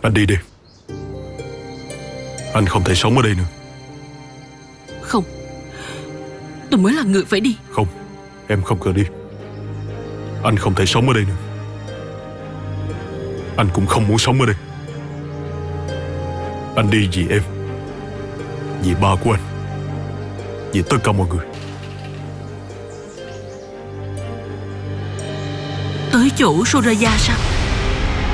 Anh đi đi. Anh không thể sống ở đây nữa. Không, tôi mới là người phải đi. Không, em không cần đi. Anh không thể sống ở đây nữa. Anh cũng không muốn sống ở đây. Anh đi vì em, vì ba của anh, vì tất cả mọi người. Tới chỗ Soraya sao?